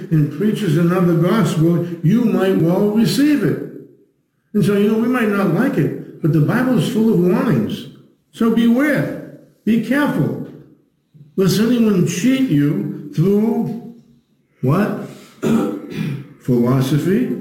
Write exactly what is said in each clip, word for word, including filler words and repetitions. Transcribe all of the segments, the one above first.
and preaches another gospel, you might well receive it. And so, you know, we might not like it, but the Bible is full of warnings. So beware. Be careful. Lest anyone cheat you through what? Philosophy,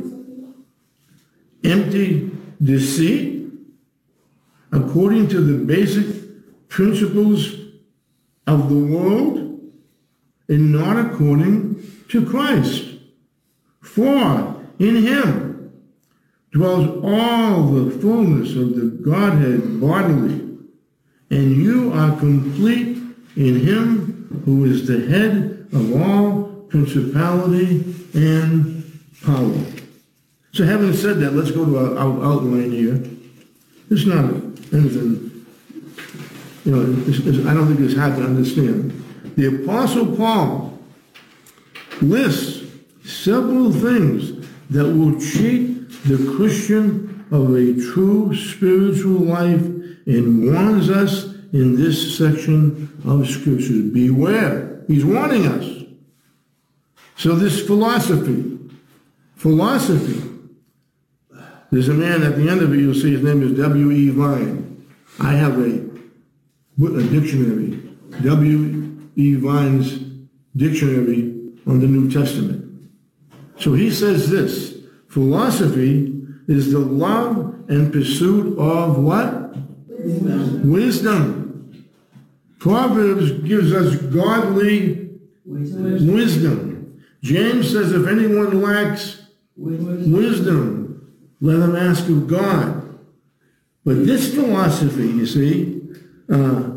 empty deceit, according to the basic principles of the world, and not according to Christ. For in him dwells all the fullness of the Godhead bodily, and you are complete in him who is the head of all principality and power. So having said that, let's go to our, our outline here. It's not anything, you know, it's, it's, I don't think it's hard to understand. The Apostle Paul lists several things that will cheat the Christian of a true spiritual life and warns us in this section of Scripture. Beware. He's warning us. So this philosophy, philosophy, there's a man at the end of it, you'll see his name is W E Vine. I have a, a dictionary, W E Vine's dictionary on the New Testament. So he says this: philosophy is the love and pursuit of what? Wisdom. Wisdom. Proverbs gives us godly wisdom. wisdom. James says if anyone lacks wisdom, wisdom, let him ask of God. But this philosophy, you see, uh,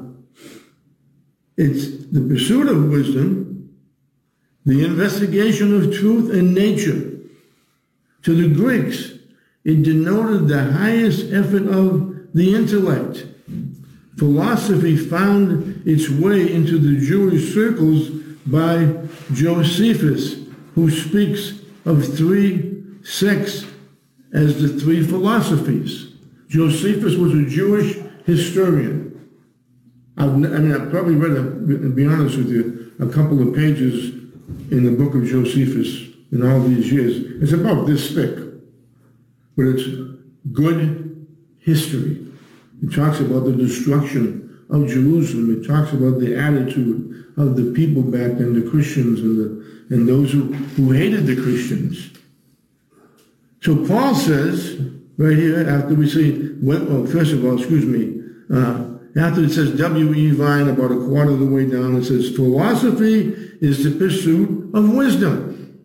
it's the pursuit of wisdom, the investigation of truth and nature. To the Greeks, it denoted the highest effort of the intellect. Philosophy found its way into the Jewish circles by Josephus, who speaks of three sects as the three philosophies. Josephus was a Jewish historian. I've, I mean, I've probably read, a, to be honest with you, a couple of pages in the book of Josephus in all these years. It's about this thick, but it's good history. It talks about the destruction of Jerusalem. It talks about the attitude of the people back then, the Christians and the and those who, who hated the Christians. So Paul says, right here, after we see, well, oh, first of all, excuse me, uh, after it says W E Vine, about a quarter of the way down, it says, philosophy is the pursuit of wisdom.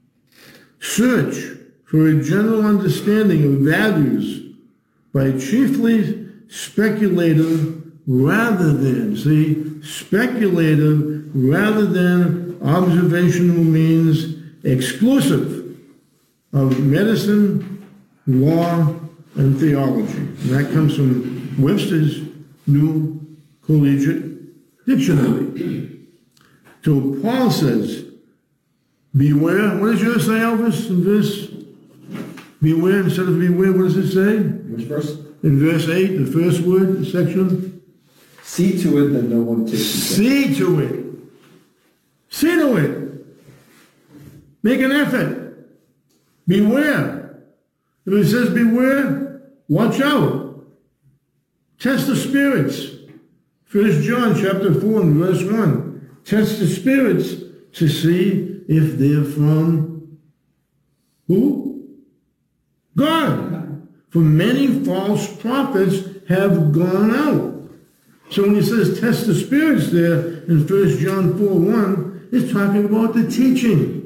Search for a general understanding of values by chiefly speculative rather than, see, speculative rather than observational means exclusive of medicine, law, and theology. And that comes from Webster's New Collegiate Dictionary. So Paul says, beware. What does yours say, Elvis, in verse? Beware instead of beware, what does it say? Which verse? In verse eight, the first word, the section. See to it that no one takes you. See to it. See to it. Make an effort. Beware. If it says beware, watch out. Test the spirits. First John chapter four and verse one. Test the spirits to see if they're from who? God. For many false prophets have gone out. So when he says test the spirits there in First John four one, it's talking about the teaching.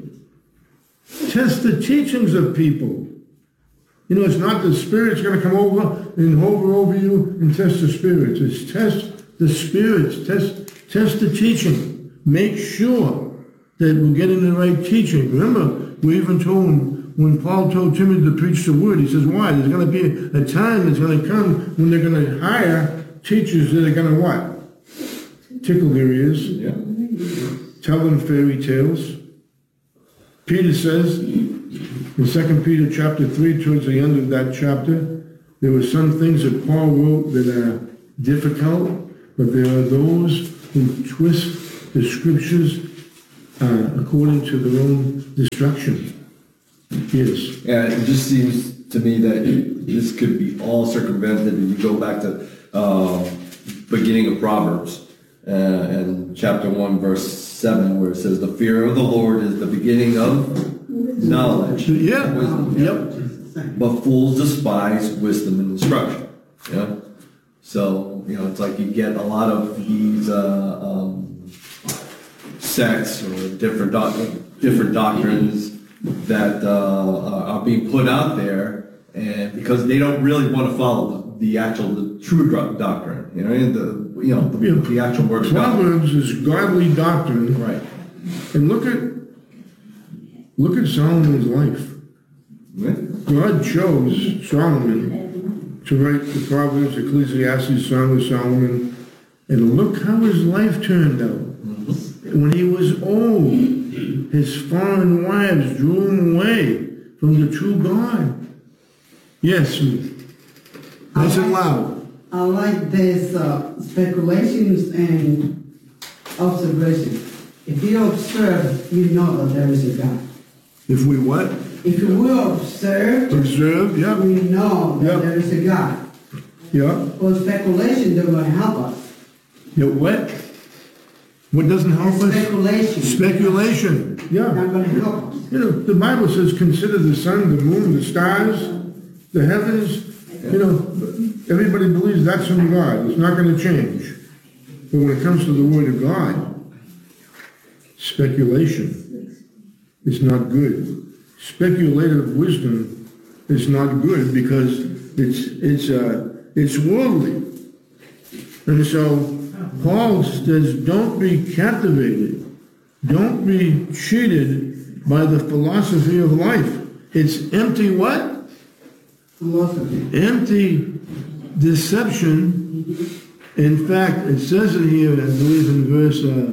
Test the teachings of people. You know, it's not the spirit's going to come over and hover over you and test the spirits. It's test the spirits, test, test the teaching. Make sure that we're getting the right teaching. Remember, we even told him, when Paul told Timothy to preach the word, he says, why? There's going to be a time that's going to come when they're going to hire teachers that are going to what? Tickle their ears. Yeah. Tell them fairy tales. Peter says in Second Peter chapter three, towards the end of that chapter, there were some things that Paul wrote that are difficult, but there are those who twist the scriptures uh, according to their own destruction. Yes. Yeah, it just seems to me that this could be all circumvented if you go back to uh, beginning of Proverbs uh, and chapter one, verse seven, where it says, "The fear of the Lord is the beginning of knowledge." Yeah. Wisdom. Yep. But fools despise wisdom and instruction. Yeah. So you know, it's like you get a lot of these uh, um, sects or different doc- different doctrines that uh, are being put out there, and because they don't really want to follow the, the actual, the true do- doctrine, you know, the you know the, Yeah. the actual word of God. Proverbs is godly doctrine. Right. And look at look at Solomon's life. Right. God chose Solomon to write the Proverbs, Ecclesiastes, Song of Solomon, and look how his life turned out. Mm-hmm. When he was old, his foreign wives drew him away from the true God. Yes, nice and loud. I like this uh, speculations and observation. If you observe, you know that there is a God. If we what? If you will observe, Observe, yeah. we know that Yeah. there is a God. Yeah. Well, speculation doesn't going to help us. Yeah, what? What doesn't help us? Speculation. Speculation. Yeah. Not going to help us. You know, the Bible says, consider the sun, the moon, the stars, the heavens. You know, everybody believes that's from God. It's not going to change. But when it comes to the Word of God, speculation is not good. Speculative wisdom is not good because it's it's uh, it's worldly. And so Paul says, don't be captivated. Don't be cheated by the philosophy of life. It's empty what? Philosophy. Empty deception. In fact, it says it here, I believe in verse, uh,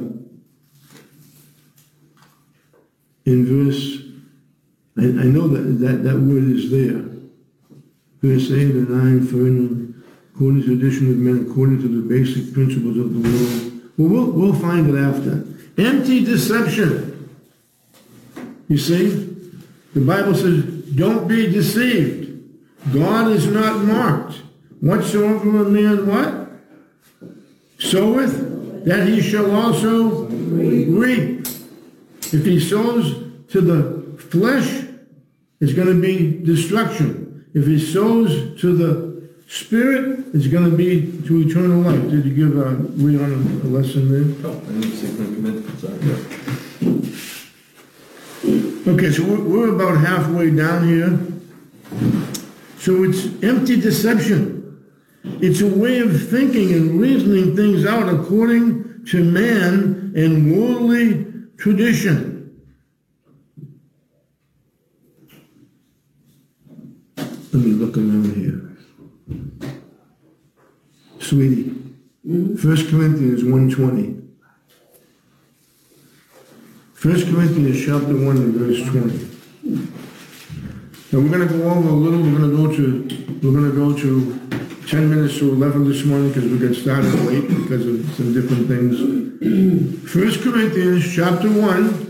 in verse, I, I know that, that that word is there. Verse eight and nine, for in according to the tradition of men, according to the basic principles of the world. Well, we'll, we'll find it after. Empty deception. You see? The Bible says, don't be deceived. God is not mocked. Whatsoever a man what? Soweth, that he shall also reap. If he sows to the flesh, it's going to be destruction. If he sows to the Spirit, it's going to be to eternal life. Did you give uh, Leon a, a lesson there? Oh, I didn't see him come in. Sorry. Okay, so we're, we're about halfway down here. So it's empty deception. It's a way of thinking and reasoning things out according to man and worldly tradition. Let me look around here. Sweetie, First Corinthians one twenty. First Corinthians chapter one and verse twenty. Now we're going to go over a little. We're going to go to we're going to go to ten minutes to eleven this morning because we got started late because of some different things. First Corinthians chapter one.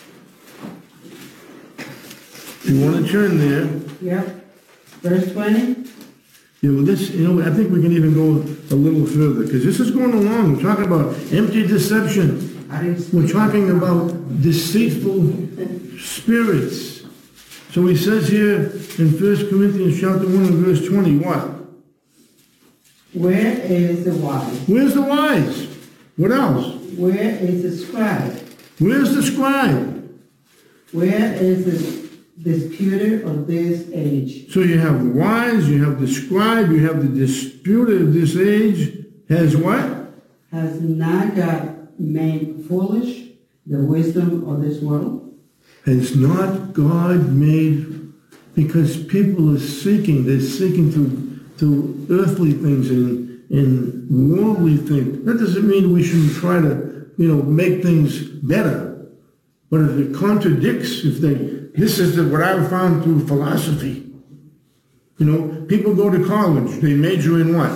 If you want to turn there. Yep. Verse twenty. Yeah, well, this, you know, I think we can even go a little further because this is going along. We're talking about empty deception. I didn't We're talking about deceitful spirits. So he says here in First Corinthians chapter one and verse twenty, what? Where is the wise? Where's the wise? What else? Where is the scribe? Where's the scribe? Where is the disputer of this age? So you have the wise, you have the scribe, you have the disputer of this age. Has what? Has not God made foolish the wisdom of this world? Has not God made, because people are seeking, they're seeking to, to earthly things and, and worldly things. That doesn't mean we shouldn't try to, you know, make things better. But if it contradicts, if they, this is the, what I've found through philosophy. You know, people go to college, they major in what?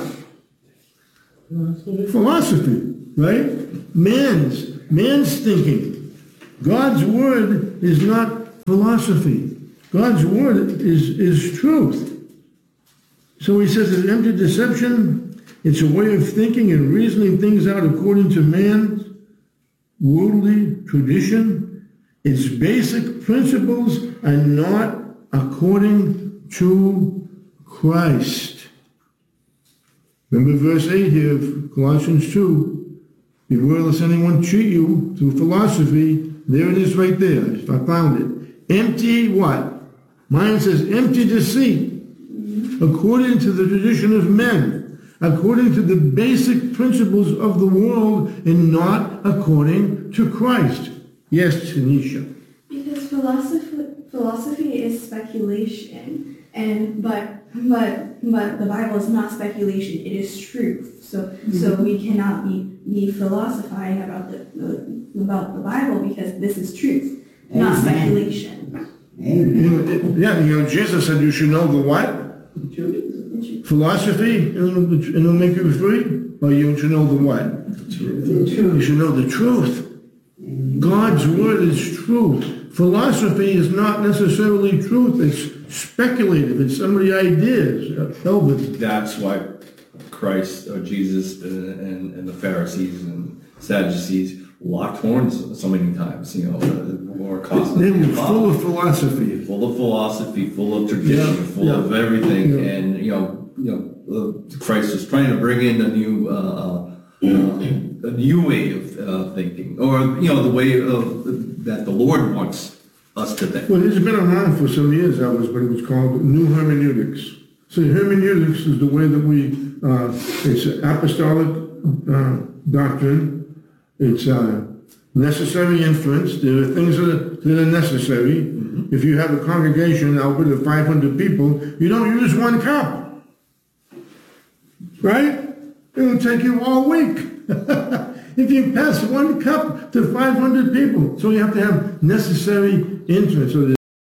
Philosophy, right? Man's, man's thinking. God's word is not philosophy. God's word is, is truth. So he says it's empty deception. It's a way of thinking and reasoning things out according to man's worldly tradition. Its basic principles are not according to Christ. Remember verse eight here of Colossians two. Beware lest anyone cheat you through philosophy. There it is right there. I found it. Empty what? Mine says empty deceit. According to the tradition of men, according to the basic principles of the world, and not according to Christ. Yes, Tanisha. Because philosophy philosophy is speculation, and but but but the Bible is not speculation; it is truth. So mm-hmm. so we cannot be be philosophizing about the, the about the Bible because this is truth, Amen. Not speculation. Amen. You know, it, yeah, you know, Jesus said you should know the what? Philosophy, and it'll, it'll make you free, or you should know the what? The truth. You should know the truth. God's word is truth. Philosophy is not necessarily truth. It's speculative. It's somebody's ideas. Uh, That's why Christ or Jesus and, and the Pharisees and Sadducees locked horns so many times. You know, or they were full of philosophy, full of philosophy, full of tradition, yeah, full yeah. of everything, yeah. and you know, you know, uh, Christ was trying to bring in a new. Uh, Uh, a new way of uh, thinking, or you know, the way of that the Lord wants us to think. Well, it's been around for some years. That was, but it was called New Hermeneutics. So hermeneutics is the way that we. Uh, it's apostolic uh, doctrine. It's uh, necessary inference. There are things that are, that are necessary. Mm-hmm. If you have a congregation out with five hundred people, you don't use one cup, right? It'll take you all week if you pass one cup to five hundred people. So you have to have necessary interest. So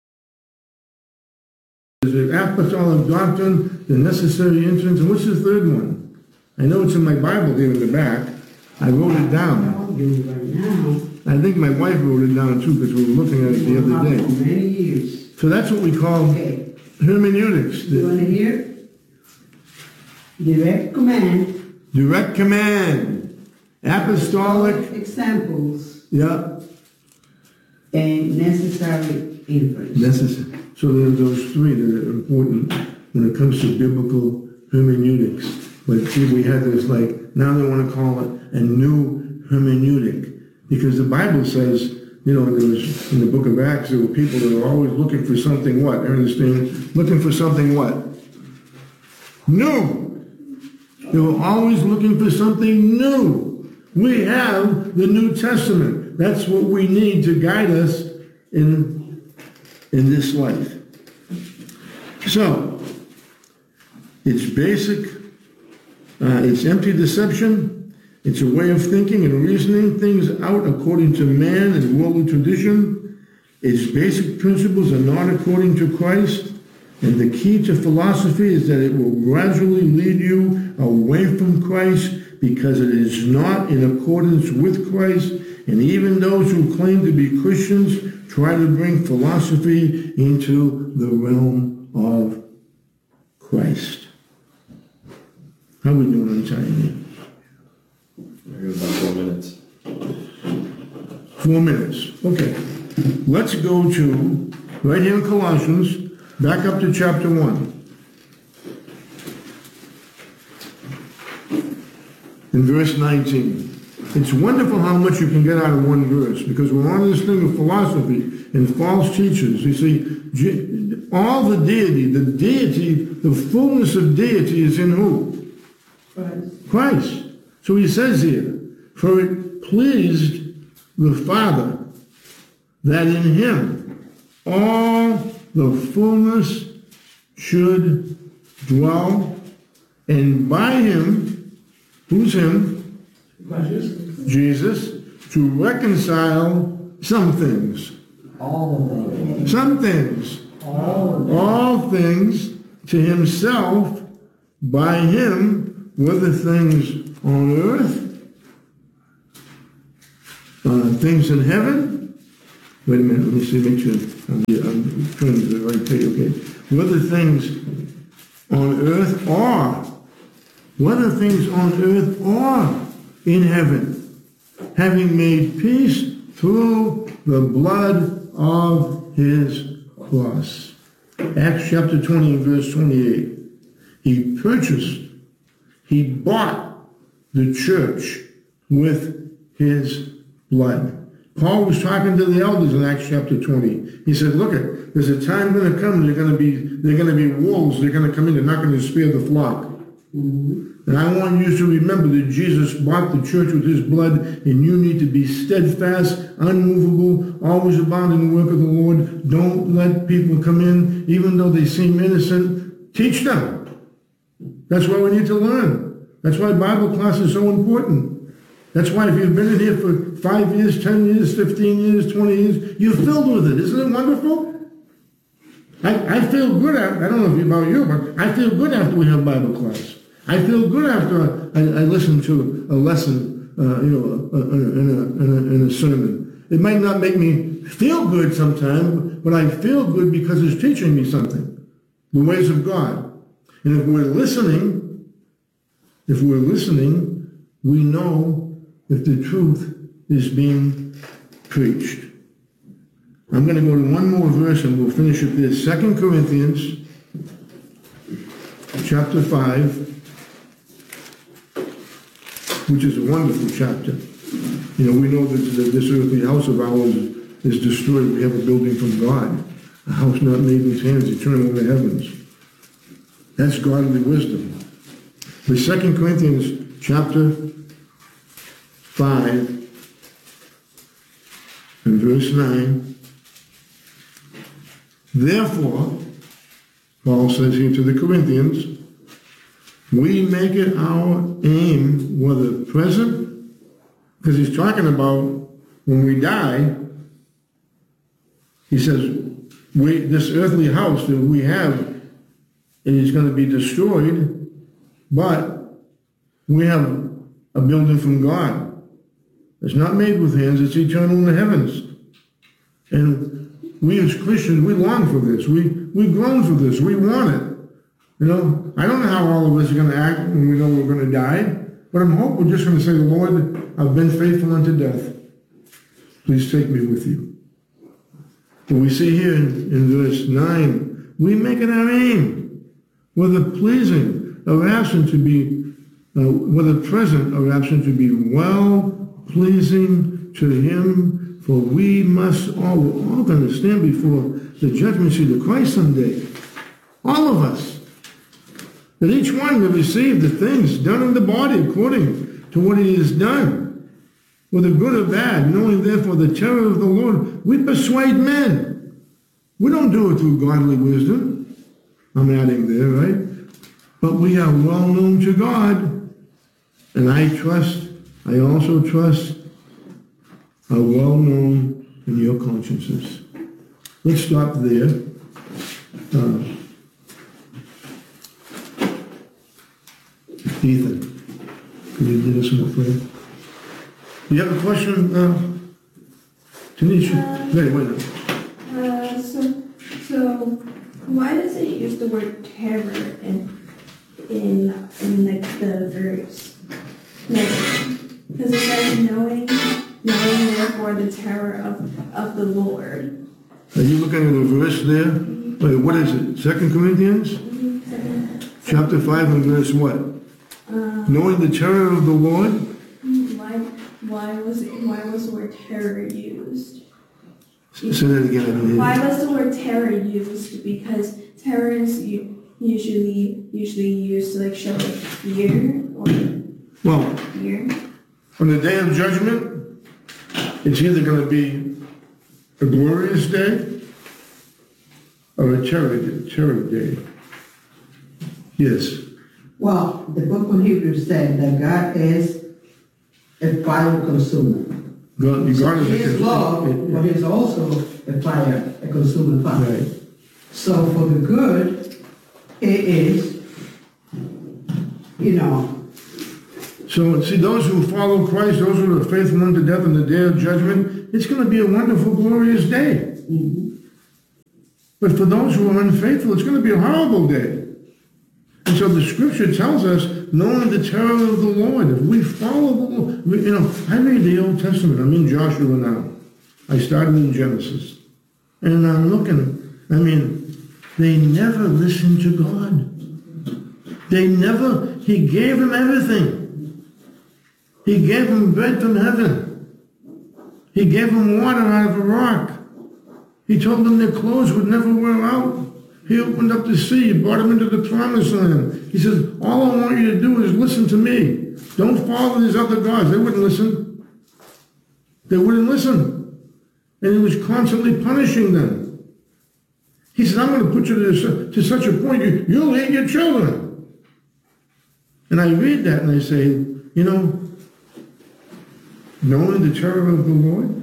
there's the apostolic doctrine, the necessary interest, and what's the third one? I know it's in my Bible here in the back. I wrote it down. I think my wife wrote it down too because we were looking at it the other day. Many years. So that's what we call Okay. hermeneutics. You want to hear? Direct command. Direct command, apostolic, examples, yeah, and necessary inference. necessary. So there are those three that are important when it comes to biblical hermeneutics. But see, we had this like, now they want to call it a new hermeneutic. Because the Bible says, you know, there was, in the book of Acts, there were people that were always looking for something what? Understand? Looking for something what? New. They were always looking for something new. We have the New Testament. That's what we need to guide us in, in this life. So, it's basic, uh, it's empty deception, it's a way of thinking and reasoning things out according to man and worldly tradition. Its basic principles are not according to Christ. And the key to philosophy is that it will gradually lead you away from Christ because it is not in accordance with Christ. And even those who claim to be Christians try to bring philosophy into the realm of Christ. How are we doing on time here? We're about four minutes. Four minutes. Okay. Let's go to, right here in Colossians, back up to chapter one. In verse nineteen. It's wonderful how much you can get out of one verse, because we're on this thing of philosophy and false teachers. You see, all the deity, the deity, the fullness of deity is in who? Christ. Christ. So he says here, for it pleased the Father that in him all the fullness should dwell, and by him, who's him? Jesus, to reconcile some things. All of them. Some things. All of them. All things to himself, by him, whether things on earth, uh, things in heaven, wait a minute, let me see, make sure I'm, I'm turning to the right page, okay. Whether things on earth are, whether things on earth are in heaven, having made peace through the blood of his cross. Acts chapter twenty and verse twenty-eight. He purchased, he bought the church with his blood. Paul was talking to the elders in Acts chapter twenty. He said, look, there's a time going to come, they're going to be, they're going to be wolves, they're going to come in, they're not going to spare the flock. Mm-hmm. And I want you to remember that Jesus bought the church with his blood, and you need to be steadfast, unmovable, always abound in the work of the Lord. Don't let people come in, even though they seem innocent. Teach them. That's why we need to learn. That's why Bible class is so important. That's why if you've been in here for five years, ten years, fifteen years, twenty years, you're filled with it. Isn't it wonderful? I, I feel good after, I don't know about you, but I feel good after we have Bible class. I feel good after I, I listen to a lesson, uh, you know, uh, in, a, in, a, in a sermon. It might not make me feel good sometimes, but I feel good because it's teaching me something, the ways of God. And if we're listening, if we're listening, we know if the truth is being preached. I'm going to go to one more verse and we'll finish it there. Second Corinthians chapter five, which is a wonderful chapter. You know, we know that this earthly house of ours is destroyed. We have a building from God, a house not made with hands, eternal in the heavens. That's godly wisdom. But Second Corinthians chapter five and verse nine. Therefore, Paul says here to the Corinthians, we make it our aim, whether present, because he's talking about when we die, he says, we, this earthly house that we have, it is going to be destroyed, but we have a building from God. It's not made with hands, it's eternal in the heavens. And we as Christians, we long for this. We, we groan for this. We want it. You know, I don't know how all of us are going to act when we know we're going to die, but I'm hoping we're just going to say, Lord, I've been faithful unto death. Please take me with you. But we see here in, in verse nine, we make it our aim, whether pleasing or absent to be, uh, whether present or absent to be well pleasing to him, for we must all, we're all going to stand before the judgment seat of Christ someday. All of us. That each one will receive the things done in the body according to what he has done, whether good or bad, knowing therefore the terror of the Lord. We persuade men. We don't do it through godly wisdom. I'm adding there, right? But we are well known to God. And I trust, I also trust, are well known in your consciences. Let's stop there. Uh, Ethan, can you lead us in a prayer? Do you have a question, uh, Tanisha? Uh, wait, wait. Uh, so, so why does it use the word terror in in in like the verse? Like, because it says knowing, knowing therefore the terror of of the Lord. Are you looking at the verse there? Mm-hmm. Wait, what is it? Second Corinthians, mm-hmm. Second, chapter five and verse what? Uh, knowing the terror of the Lord. Why? Why was it? Why was the word terror used? Say that again. I didn't hear Why you. was the word terror used? Because terror is u- usually usually used to like show like fear or Well, fear. on the day of judgment, it's either going to be a glorious day or a terror day. Terror day. Yes. Well, the book of Hebrews said that God is a fire consumer. God, So God is he is love, it- but he's also a fire, a consuming fire. Right. So for the good, it is, you know, So, see, those who follow Christ, those who are faithful unto death in the day of judgment, it's going to be a wonderful, glorious day. Mm-hmm. But for those who are unfaithful, it's going to be a horrible day. And so the scripture tells us, knowing the terror of the Lord, if we follow the Lord, you know, I read the Old Testament. I'm in Joshua now. I started in Genesis. And I'm looking, I mean, they never listened to God. They never, he gave them everything. He gave them bread from heaven. He gave them water out of a rock. He told them their clothes would never wear out. He opened up the sea, brought them into the promised land. He says, all I want you to do is listen to me. Don't follow these other gods. They wouldn't listen. They wouldn't listen. And he was constantly punishing them. He said, I'm going to put you to, to such a point, you, you'll hate your children. And I read that and I say, you know, knowing the terror of the Lord,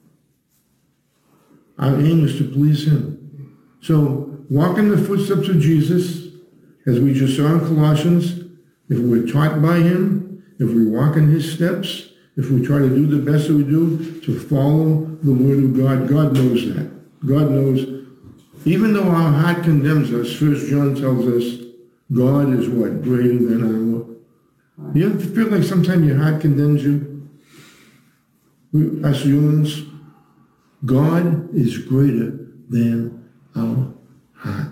our aim is to please him. So walk in the footsteps of Jesus, as we just saw in Colossians. If we're taught by him, if we walk in his steps, if we try to do the best that we do to follow the word of God, God knows that. God knows. Even though our heart condemns us, First John tells us, God is what? Greater than our. You ever feel like sometimes your heart condemns you? We, as humans, God is greater than our heart.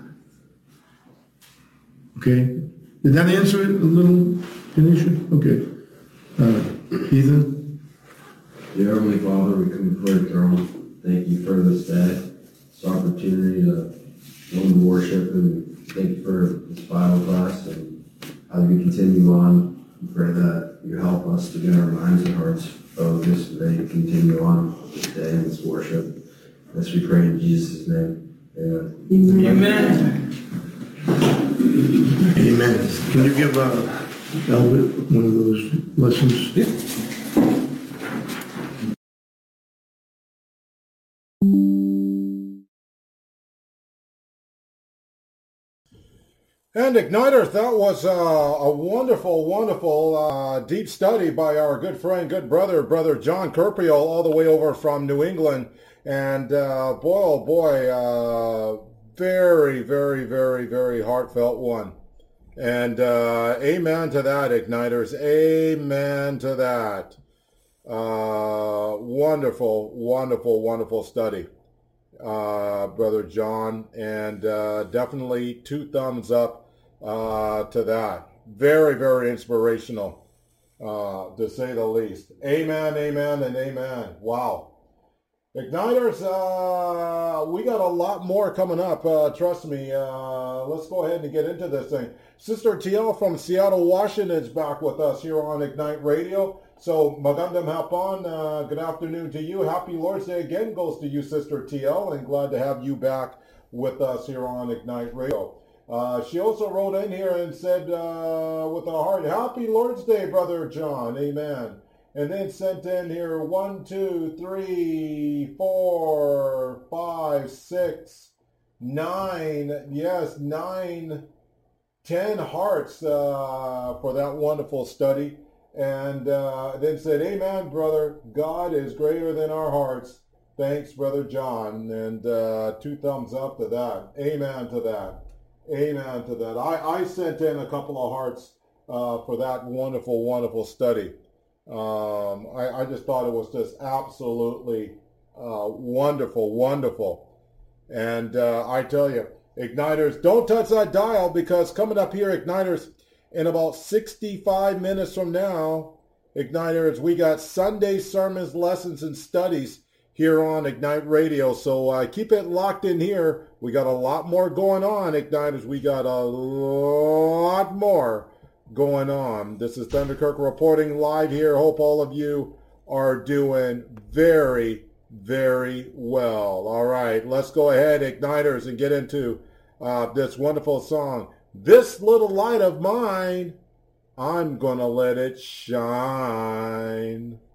Okay? Did that answer it a little, Kenisha? Okay. Uh, Ethan? Dear Heavenly Father, we come before your throne. Thank you for this day, this opportunity to learn to worship, and thank you for this Bible class. And as we continue on, we pray that you help us to get our minds and hearts focused, and they continue on this day and this worship. As we pray in Jesus' name. Amen. Amen. Amen. Can you give uh, Albert one of those lessons? Yeah. And Igniters, that was uh, a wonderful, wonderful uh, deep study by our good friend, good brother, Brother John Kerpiel, all the way over from New England. And uh, boy, oh boy, uh, very, very, very, very heartfelt one. And uh, amen to that, Igniters. Amen to that. Uh, wonderful, wonderful, wonderful study, uh, Brother John. And uh, definitely two thumbs up uh, to that. Very, very inspirational, uh, to say the least. Amen, amen, and amen. Wow. Igniters, uh, we got a lot more coming up. Uh, trust me. Uh, let's go ahead and get into this thing. Sister T L from Seattle, Washington is back with us here on Ignite Radio. So, Magandam Hapon, uh, good afternoon to you. Happy Lord's Day again goes to you, Sister T L, and glad to have you back with us here on Ignite Radio. Uh, she also wrote in here and said uh, with a heart, Happy Lord's Day, Brother John. Amen. And then sent in here one, two, three, four, five, six, nine, yes, nine, ten hearts uh, for that wonderful study. And uh, then said, Amen, brother. God is greater than our hearts. Thanks, Brother John. And uh, two thumbs up to that. Amen to that. Amen to that. I, I sent in a couple of hearts uh, for that wonderful, wonderful study. Um, I, I just thought it was just absolutely uh, wonderful, wonderful. And uh, I tell you, Igniters, don't touch that dial, because coming up here, Igniters, in about sixty-five minutes from now, Igniters, we got Sunday sermons, lessons, and studies here on Ignite Radio. So uh, keep it locked in here. We got a lot more going on, Igniters. We got a lot more going on. This is Thunder Kirk reporting live here. Hope all of you are doing very, very well. All right, let's go ahead, Igniters, and get into uh, this wonderful song. This little light of mine, I'm gonna let it shine.